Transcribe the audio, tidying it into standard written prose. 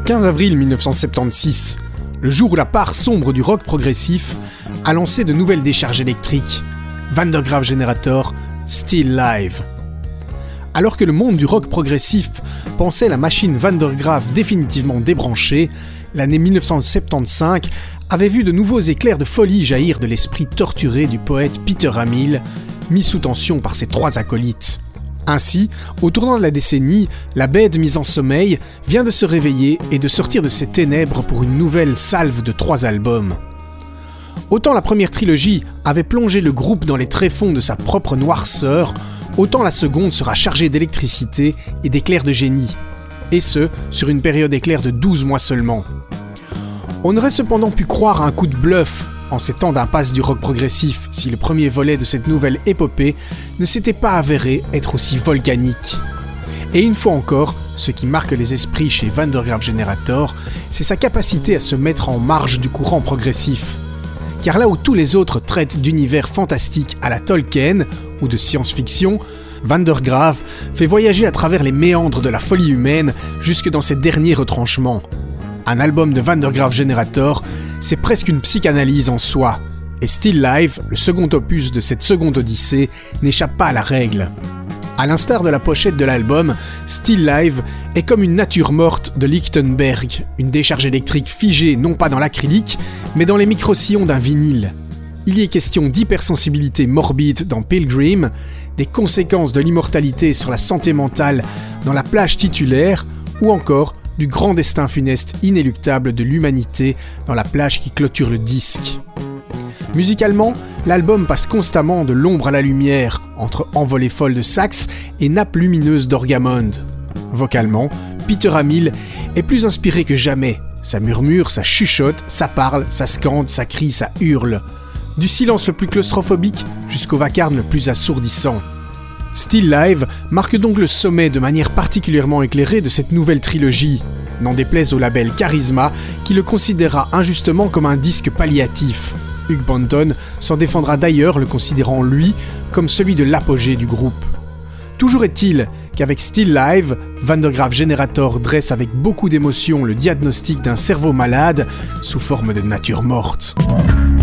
15 avril 1976, le jour où la part sombre du rock progressif a lancé de nouvelles décharges électriques, Van der Graaf Generator, Still Live. Alors que le monde du rock progressif pensait la machine Van der Graaf définitivement débranchée, l'année 1975 avait vu de nouveaux éclairs de folie jaillir de l'esprit torturé du poète Peter Hamill, mis sous tension par ses 3 acolytes. Ainsi, au tournant de la décennie, la bête mise en sommeil vient de se réveiller et de sortir de ses ténèbres pour une nouvelle salve de 3 albums. Autant la première trilogie avait plongé le groupe dans les tréfonds de sa propre noirceur, autant la seconde sera chargée d'électricité et d'éclairs de génie, et ce, sur une période éclair de 12 mois seulement. On aurait cependant pu croire à un coup de bluff en ces temps d'impasse du rock progressif si le premier volet de cette nouvelle épopée ne s'était pas avéré être aussi volcanique. Et une fois encore, ce qui marque les esprits chez Van der Graaf Generator, c'est sa capacité à se mettre en marge du courant progressif. Car là où tous les autres traitent d'univers fantastiques à la Tolkien ou de science-fiction, Van der Graaf fait voyager à travers les méandres de la folie humaine jusque dans ses derniers retranchements. Un album de Van der Graaf Generator, c'est presque une psychanalyse en soi. Et Still Live, le second opus de cette seconde odyssée, n'échappe pas à la règle. À l'instar de la pochette de l'album, Still Live est comme une nature morte de Lichtenberg, une décharge électrique figée non pas dans l'acrylique, mais dans les micro-sillons d'un vinyle. Il y est question d'hypersensibilité morbide dans Pilgrim, des conséquences de l'immortalité sur la santé mentale dans La plage titulaire, ou encore du grand destin funeste inéluctable de l'humanité dans La plage qui clôture le disque. Musicalement, l'album passe constamment de l'ombre à la lumière, entre envolées folles de sax et nappes lumineuses d'orgamonde. Vocalement, Peter Hamill est plus inspiré que jamais. Ça murmure, ça chuchote, ça parle, ça scande, ça crie, ça hurle. Du silence le plus claustrophobique jusqu'au vacarme le plus assourdissant. Still Live marque donc le sommet de manière particulièrement éclairée de cette nouvelle trilogie, n'en déplaise au label Charisma qui le considéra injustement comme un disque palliatif. Hugh Banton s'en défendra d'ailleurs, le considérant lui comme celui de l'apogée du groupe. Toujours est-il qu'avec Still Live, Van der Graaf Generator dresse avec beaucoup d'émotion le diagnostic d'un cerveau malade sous forme de nature morte.